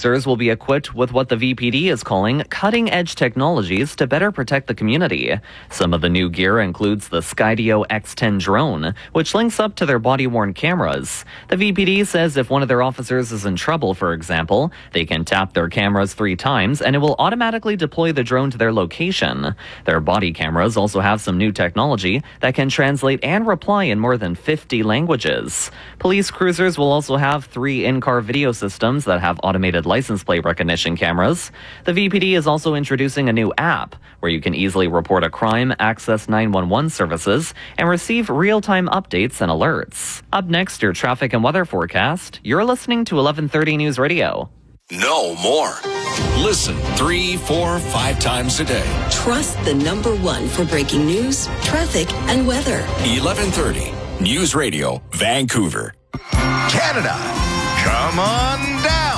officers will be equipped with what the VPD is calling cutting-edge technologies to better protect the community. Some of the new gear includes the Skydio X10 drone, which links up to their body-worn cameras. The VPD says if one of their officers is in trouble, for example, they can tap their cameras 3 times and it will automatically deploy the drone to their location. Their body cameras also have some new technology that can translate and reply in more than 50 languages. Police cruisers will also have 3 in-car video systems that have automated license plate recognition cameras. The VPD is also introducing a new app where you can easily report a crime, access 911 services, and receive real-time updates and alerts. Up next, your traffic and weather forecast. You're listening to 1130 News Radio. No more. Listen 3, 4, 5 times a day. Trust the #1 for breaking news, traffic, and weather. 1130 News Radio, Vancouver. Canada, come on down.